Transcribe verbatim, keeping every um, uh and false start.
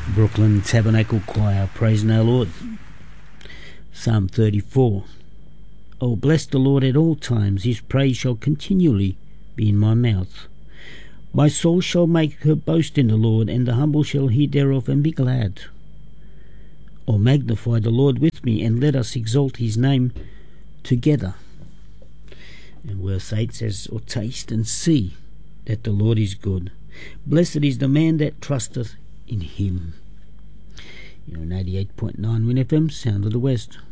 Brooklyn Tabernacle Choir, praising our Lord. Psalm thirty-four. Oh, bless the Lord at all times, his praise shall continually be in my mouth. My soul shall make her boast in the Lord, and the humble shall hear thereof and be glad. Oh, magnify the Lord with me, and let us exalt his name together. And verse eight says, or taste and see that the Lord is good. Blessed is the man that trusteth in him. You're on eighty-eight point nine Win F M, Sound of the West.